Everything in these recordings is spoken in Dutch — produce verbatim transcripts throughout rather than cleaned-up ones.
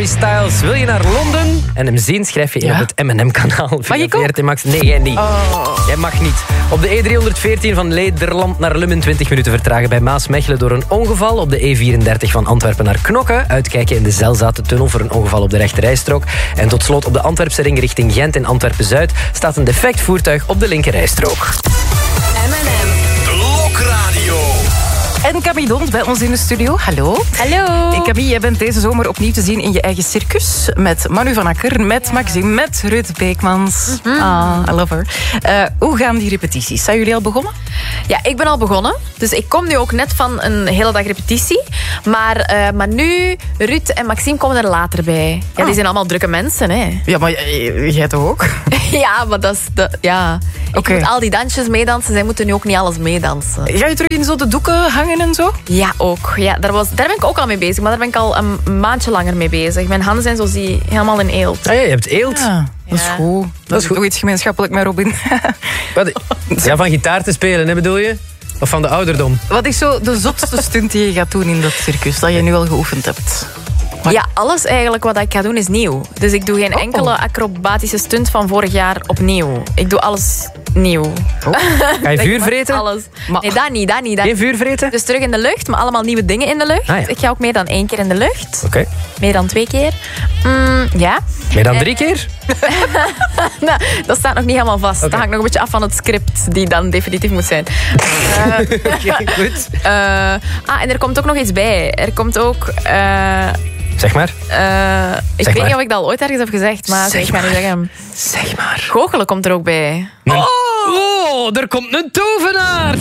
Harry Styles. Wil je naar Londen en hem zien, schrijf je in ja? op het M en M-kanaal. Mag ik ook? Max. Nee, jij niet. Oh. Jij mag niet. Op de E driehonderdveertien van Nederland naar Lummen twintig minuten vertragen bij Maasmechelen door een ongeval. Op de E vierendertig van Antwerpen naar Knokke. Uitkijken in de Zelzatentunnel voor een ongeval op de rechterrijstrook. En tot slot op de Antwerpse ring richting Gent in Antwerpen-Zuid staat een defect voertuig op de linkerrijstrook. M en M. De Lokradio. En Camille Dont bij ons in de studio. Hallo. Hallo. Hey Camille, jij bent deze zomer opnieuw te zien in je eigen circus. Met Manu van Akker, met Maxime, met Ruud Beekmans. Mm-hmm. Ah, I love her. Uh, hoe gaan die repetities? Zijn jullie al begonnen? Ja, ik ben al begonnen. Dus ik kom nu ook net van een hele dag repetitie. Maar uh, Manu, Ruud en Maxime komen er later bij. Ja, oh. Die zijn allemaal drukke mensen, hè. Ja, maar j- jij toch ook? Ja, maar dat is... De, ja. Ik okay. moet al die dansjes meedansen. Zij moeten nu ook niet alles meedansen. Ga je terug in zo de doeken hangen en zo? Ja, ook. Ja, daar, was, daar ben ik ook al mee bezig. Maar daar ben ik al een maandje langer mee bezig. Mijn handen zijn zo zie, helemaal in eelt. Ah, ja, je hebt eelt. Ja, dat is ja. goed. Dat is goed. Doe iets gemeenschappelijk met Robin. Wat, ja, van gitaar te spelen, hè, bedoel je? Of van de ouderdom? Wat is zo de zotste stunt die je gaat doen in dat circus, dat je nu al geoefend hebt? Maar... Ja, alles eigenlijk wat ik ga doen is nieuw. Dus ik doe geen enkele acrobatische stunt van vorig jaar opnieuw. Ik doe alles nieuw. Oh. Ga je vuur vreten? Alles. Maar... Nee, dat niet, dat niet. Dat Geen vuur vreten? Dus terug in de lucht, maar allemaal nieuwe dingen in de lucht. Ah, ja. Ik ga ook meer dan één keer in de lucht. Oké. Okay. Meer dan twee keer. Mm, ja. Meer dan drie keer? Nou, dat staat nog niet helemaal vast. Okay. Dat hangt nog een beetje af van het script, die dan definitief moet zijn. uh, okay, goed. Uh, ah, en er komt ook nog iets bij. Er komt ook... Uh, Zeg maar. Uh, ik zeg weet maar. niet of ik dat al ooit ergens heb gezegd, maar zeg ik ga maar. niet zeggen. Zeg maar. Goochelen komt er ook bij. Een... Oh! oh, er komt een tovenaar!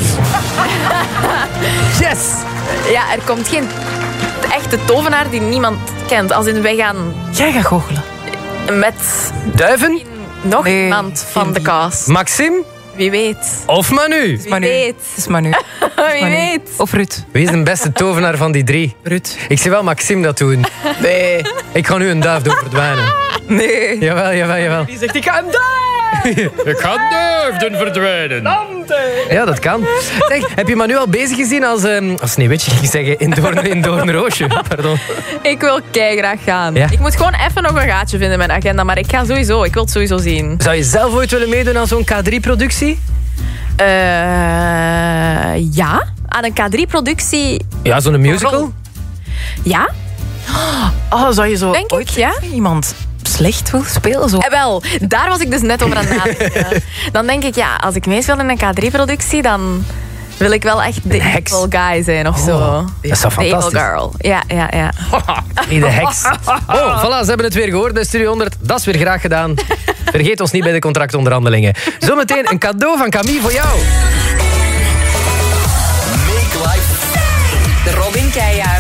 Yes! Ja, er komt geen echte tovenaar die niemand kent. Als in, wij gaan... Jij gaat goochelen? Met... Duiven? Nog nee, iemand van de cast. Maxime? Wie weet. Of Manu? Wie Manu. weet. Het is Manu. Wie Manu. weet. Of Ruud. Wie is de beste tovenaar van die drie? Ruud. Ik zie wel Maxime dat doen. Nee. Ik ga nu een duif doen verdwijnen. Nee. Jawel, jawel, jawel. Die zegt, ik ga een duif! Ik ga een duif doen verdwijnen. Ja, dat kan. Zeg, heb je Manu al bezig gezien als... Um, als Sneeuwwitje, ging ik zeggen, in Doorn, in Doornroosje. Pardon. Ik wil keigraag gaan. Ja? Ik moet gewoon even nog een gaatje vinden in mijn agenda, maar ik ga sowieso. Ik wil het sowieso zien. Zou je zelf ooit willen meedoen aan zo'n K drie productie? Uh, ja, aan een K drie productie. Ja, zo'n musical? Ja. Oh, zou je zo Denk ooit ik, ja? iemand slecht wil spelen? Zo? Eh, wel, daar was ik dus net over aan het nadenken. Dan denk ik, ja, als ik meespeel in een K drie productie, dan wil ik wel echt de evil guy zijn of oh, zo. Dat is toch de evil fantastisch. girl. Ja, ja, ja. Nee, de heks. Oh, voilà, ze hebben het weer gehoord bij Studio honderd. Dat is weer graag gedaan. Vergeet ons niet bij de contractonderhandelingen. Zometeen een cadeau van Camille voor jou.